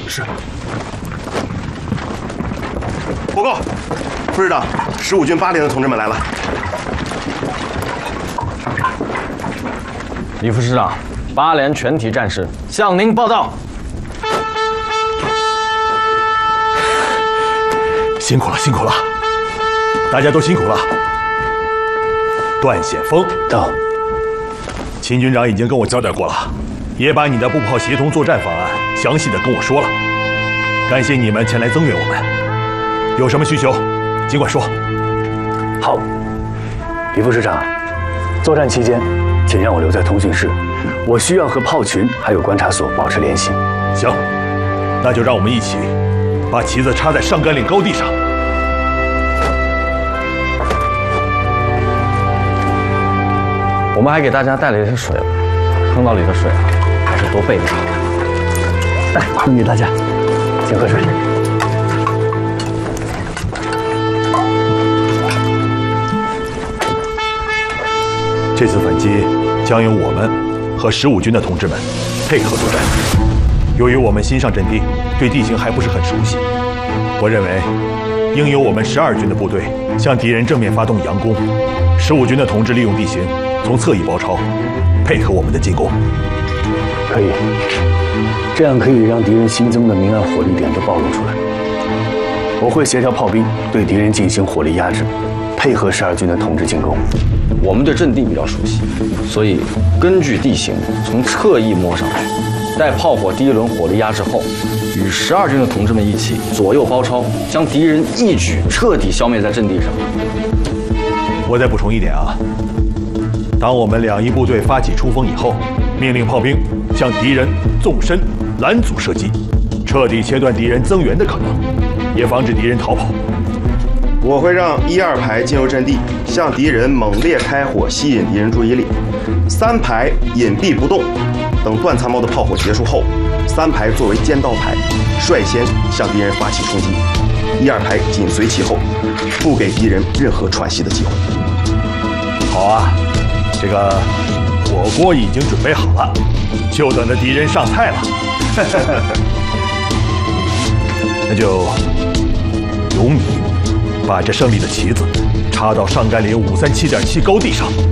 是？ 报告，副师长，15军8连的同志们来了。 李副师长，8连全体战士向您报到。 辛苦了，辛苦了，大家都辛苦了。段显锋到。 秦军长已经跟我交代过了，也把你的步炮协同作战方案详细的跟我说了。感谢你们前来增援我们，有什么需求尽管说。 好，李副师长，作战期间，请让我留在通讯室，我需要和炮群还有观察所保持联系。 行，那就让我们一起把旗子插在上甘岭高地上。 我们还给大家带了一些水，坑道里的水啊，还是多备点好。 来，分给大家，请喝水。 这次反击将由我们和15军的同志们配合作战。由于我们新上阵地，对地形还不是很熟悉，我认为应由我们12军的部队向敌人正面发动佯攻，15军的同志利用地形从侧翼包抄，配合我们的进攻。 可以，这样可以让敌人新增的明暗火力点都暴露出来。我会协调炮兵对敌人进行火力压制，配合12军的同志进攻。 我们对阵地比较熟悉，所以根据地形从侧翼摸上来，待炮火第一轮火力压制后，与12军的同志们一起左右包抄，将敌人一举彻底消灭在阵地上。 我再补充一点啊，当我们2翼部队发起冲锋以后，命令炮兵向敌人纵深拦阻射击，彻底切断敌人增援的可能，也防止敌人逃跑。 我会让1、2排进入阵地，向敌人猛烈开火，吸引敌人注意力。3排隐蔽不动，等段参谋的炮火结束后，3排作为尖刀排，率先向敌人发起冲击，1、2排紧随其后，不给敌人任何喘息的机会。 好啊，这个火锅已经准备好了，就等着敌人上菜了。那就由你把这胜利的旗子插到上甘岭537.7高地上。